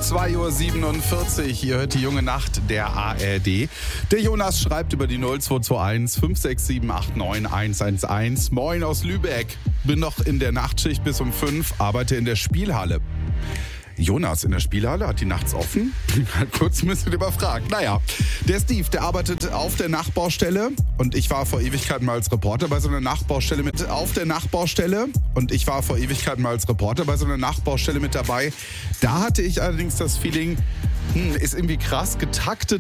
2:47 Uhr, ihr hört die junge Nacht der ARD. Der Jonas schreibt über die 0221 567 89 111. Moin aus Lübeck. Bin noch in der Nachtschicht bis um 5, arbeite in der Spielhalle. Jonas in der Spielhalle, hat die nachts offen? Kurz ein bisschen überfragt. Naja, der Steve, der arbeitet auf der Nachbaustelle und ich war vor Ewigkeiten mal als Reporter bei so einer Nachbaustelle mit dabei. Da hatte ich allerdings das Feeling, ist irgendwie krass getaktet